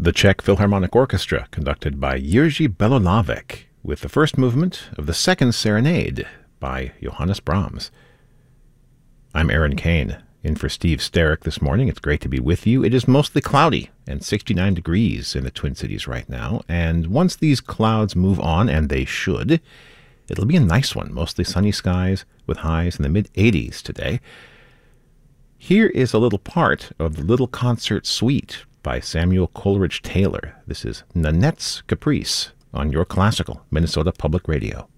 The Czech Philharmonic Orchestra, conducted by Jiří Belohlávek, with the first movement of the Second Serenade by Johannes Brahms. I'm Aaron Kane, in for Steve Sterrick this morning. It's great to be with you. It is mostly cloudy and 69 degrees in the Twin Cities right now, and once these clouds move on, and they should, it'll be a nice one. Mostly sunny skies with highs in the mid-80s today. Here is a little part of the Little Concert Suite by Samuel Coleridge Taylor. This is Nanette's Caprice on your classical Minnesota Public Radio.